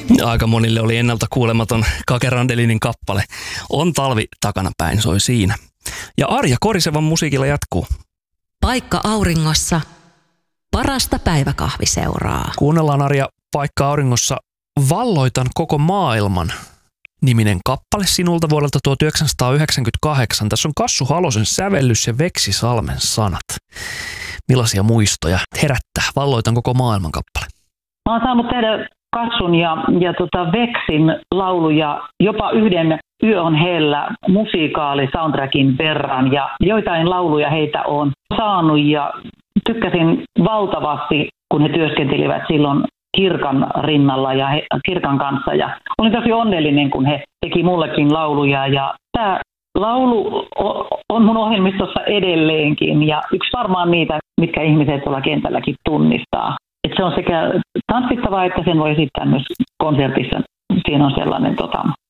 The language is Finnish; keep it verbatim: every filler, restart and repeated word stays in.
Aika monille oli ennalta kuulematon Kake Randelinin kappale. On talvi takana päin, soi siinä. Ja Arja Korisevan musiikilla jatkuu. Paikka auringossa, parasta päiväkahviseuraa. Kuunnellaan Arja Paikka auringossa Valloitan koko maailman -niminen kappale sinulta vuodelta tuhatyhdeksänsataayhdeksänkymmentäkahdeksan. Tässä on Kassu Halosen sävellys ja Veksi Salmen sanat. Millaisia muistoja herättää Valloitan koko maailman kappale? Mä oon saanut tehdä Kassun ja, ja tota Veksin lauluja jopa yhden Yö on hellä musiikaali soundtrackin verran ja joitain lauluja heitä on saanut ja tykkäsin valtavasti, kun he työskentelivät silloin Kirkan rinnalla ja he, Kirkan kanssa ja olin tosi onnellinen, kun he teki mullekin lauluja ja tämä laulu on mun ohjelmistossa edelleenkin ja yksi varmaan niitä, mitkä ihmiset tuolla kentälläkin tunnistaa. Et se on sekä tanssittavaa, että sen voi esittää myös konsertissa. Siinä on sellainen tota,